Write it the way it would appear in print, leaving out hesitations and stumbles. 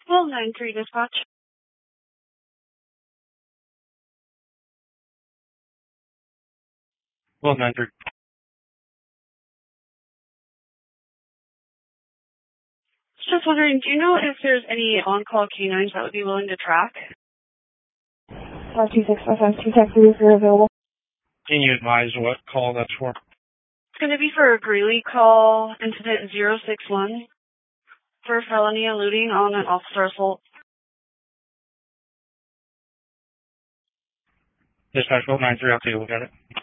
Well, 9-3 dispatch. Well, 9-3. Just wondering, do you know if there's any on-call canines that would be willing to track? 2655, 2 taxi if you're available. Can you advise what call that's for? It's going to be for a Greeley call, incident 061, for felony eluding on an officer assault. Dispatch, well, 9-3, I'll take a look at it.